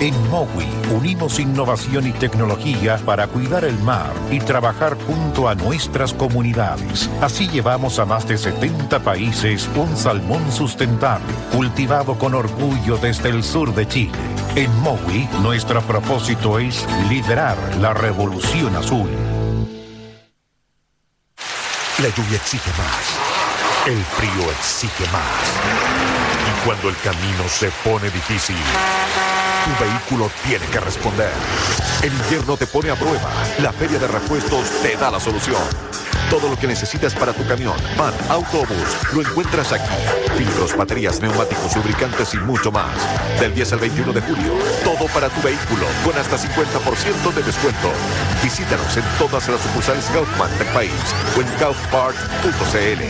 En MOWI unimos innovación y tecnología para cuidar el mar y trabajar junto a nuestras comunidades. Así llevamos a más de 70 países un salmón sustentable, cultivado con orgullo desde el sur de Chile. En MOWI, nuestro propósito es liderar la revolución azul. La lluvia exige más. El frío exige más. Y cuando el camino se pone difícil, tu vehículo tiene que responder. El invierno te pone a prueba. La Feria de Repuestos te da la solución. Todo lo que necesitas para tu camión, van, auto o bus, lo encuentras aquí. Filtros, baterías, neumáticos, lubricantes y mucho más. Del 10 al 21 de julio, todo para tu vehículo, con hasta 50% de descuento. Visítanos en todas las sucursales Kaufman del país o en kaufpart.cl.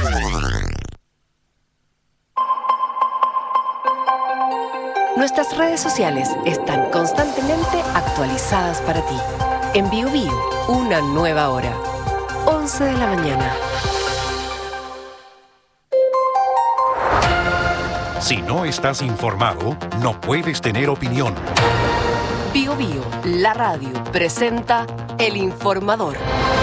Nuestras redes sociales están constantemente actualizadas para ti. En BioBio, una nueva hora. 11 de la mañana. Si no estás informado, no puedes tener opinión. BioBio, la radio, presenta El Informador.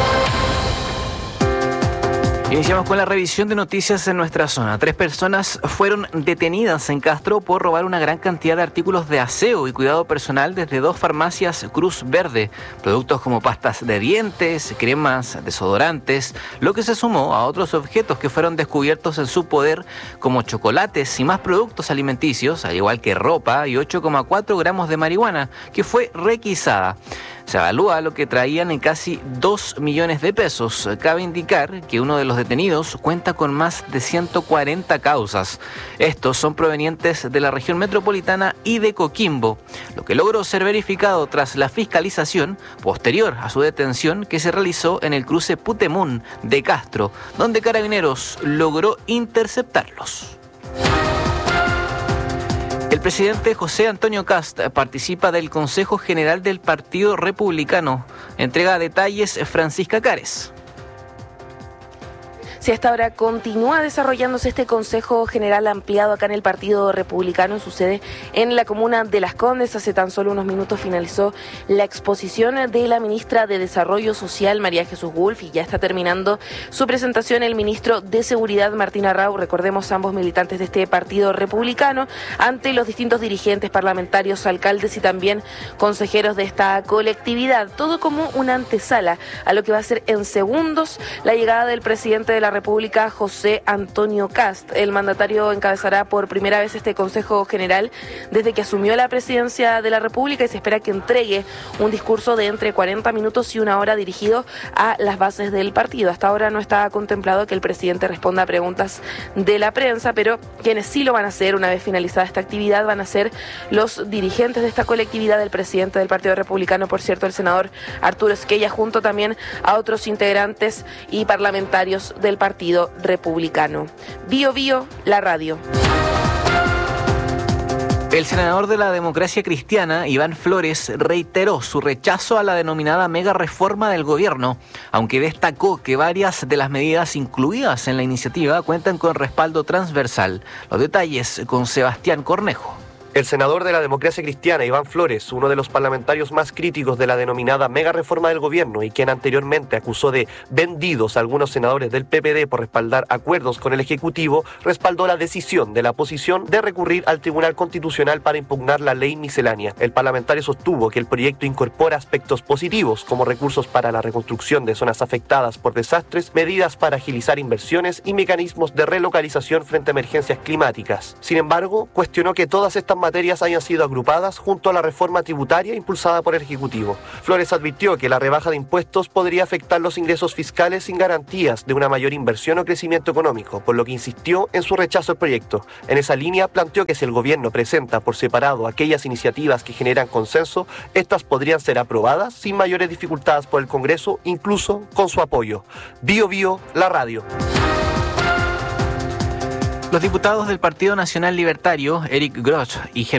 Iniciamos con la revisión de noticias en nuestra zona. 3 personas fueron detenidas en Castro por robar una gran cantidad de artículos de aseo y cuidado personal desde 2 farmacias Cruz Verde. Productos como pastas de dientes, cremas, desodorantes, lo que se sumó a otros objetos que fueron descubiertos en su poder, como chocolates y más productos alimenticios, al igual que ropa y 8,4 gramos de marihuana, que fue requisada. Se evalúa lo que traían en casi 2 millones de pesos. Cabe indicar que uno de los detenidos cuenta con más de 140 causas. Estos son provenientes de la región metropolitana y de Coquimbo, lo que logró ser verificado tras la fiscalización posterior a su detención que se realizó en el cruce Putemún de Castro, donde Carabineros logró interceptarlos. El presidente José Antonio Kast participa del Consejo General del Partido Republicano. Entrega detalles Francisca Cares. Si hasta ahora continúa desarrollándose este Consejo General ampliado acá en el Partido Republicano, sucede en la comuna de Las Condes. Hace tan solo unos minutos finalizó la exposición de la ministra de Desarrollo Social, María Jesús Wolf, y ya está terminando su presentación el ministro de Seguridad, Martín Arrau. Recordemos, ambos militantes de este Partido Republicano, ante los distintos dirigentes parlamentarios, alcaldes y también consejeros de esta colectividad. Todo como una antesala a lo que va a ser en segundos la llegada del presidente de la República, José Antonio Kast. El mandatario encabezará por primera vez este Consejo General desde que asumió la presidencia de la República y se espera que entregue un discurso de entre 40 minutos y 1 hora dirigido a las bases del partido. Hasta ahora no está contemplado que el presidente responda a preguntas de la prensa, pero quienes sí lo van a hacer una vez finalizada esta actividad van a ser los dirigentes de esta colectividad, el presidente del Partido Republicano, por cierto, el senador Arturo Esquella, junto también a otros integrantes y parlamentarios del Partido Republicano. BioBio, la radio. El senador de la Democracia Cristiana, Iván Flores, reiteró su rechazo a la denominada mega reforma del gobierno, aunque destacó que varias de las medidas incluidas en la iniciativa cuentan con respaldo transversal. Los detalles con Sebastián Cornejo. El senador de la Democracia Cristiana, Iván Flores, uno de los parlamentarios más críticos de la denominada mega reforma del gobierno y quien anteriormente acusó de vendidos a algunos senadores del PPD por respaldar acuerdos con el Ejecutivo, respaldó la decisión de la oposición de recurrir al Tribunal Constitucional para impugnar la ley miscelánea. El parlamentario sostuvo que el proyecto incorpora aspectos positivos como recursos para la reconstrucción de zonas afectadas por desastres, medidas para agilizar inversiones y mecanismos de relocalización frente a emergencias climáticas. Sin embargo, cuestionó que todas estas materias hayan sido agrupadas junto a la reforma tributaria impulsada por el Ejecutivo. Flores advirtió que la rebaja de impuestos podría afectar los ingresos fiscales sin garantías de una mayor inversión o crecimiento económico, por lo que insistió en su rechazo al proyecto. En esa línea planteó que si el gobierno presenta por separado aquellas iniciativas que generan consenso, estas podrían ser aprobadas sin mayores dificultades por el Congreso, incluso con su apoyo. BioBio, la radio. Los diputados del Partido Nacional Libertario, Eric Grosch y